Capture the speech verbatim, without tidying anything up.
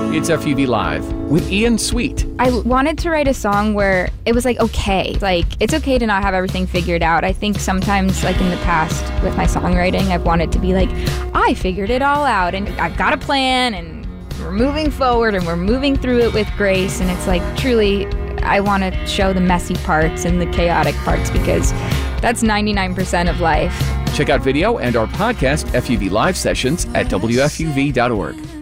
It's F U V Live with Ian Sweet. I wanted to write a song where it was like, okay, like it's okay to not have everything figured out. I think sometimes, like in the past with my songwriting, I've wanted to be like, I figured it all out and I've got a plan and we're moving forward and we're moving through it with grace. And it's like, truly, I want to show the messy parts and the chaotic parts because that's ninety-nine percent of life. Check out video and our podcast F U V Live sessions at W F U V dot org.